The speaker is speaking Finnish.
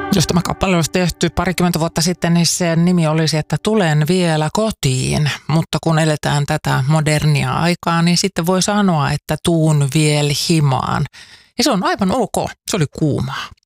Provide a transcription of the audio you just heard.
Jos tämä kappale olisi tehty parikymmentä vuotta sitten, niin sen nimi olisi, että tulen vielä kotiin. Mutta kun eletään tätä modernia aikaa, niin sitten voi sanoa, että tuun vielä himaan. Ja se on aivan ok. Se oli kuumaa.